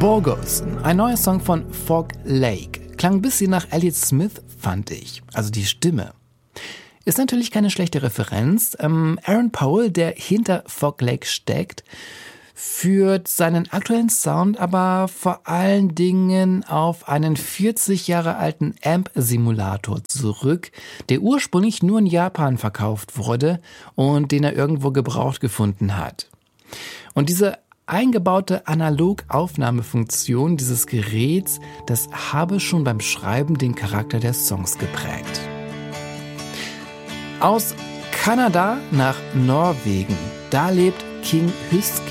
Bogus, ein neuer Song von Fog Lake. Klang ein bisschen nach Elliott Smith, fand ich. Also die Stimme. Ist natürlich keine schlechte Referenz. Aaron Powell, der hinter Fog Lake steckt, führt seinen aktuellen Sound aber vor allen Dingen auf einen 40 Jahre alten Amp-Simulator zurück, der ursprünglich nur in Japan verkauft wurde und den er irgendwo gebraucht gefunden hat. Und diese eingebaute Analog-Aufnahmefunktion dieses Geräts, das habe schon beim Schreiben den Charakter der Songs geprägt. Aus Kanada nach Norwegen, da lebt King Husky.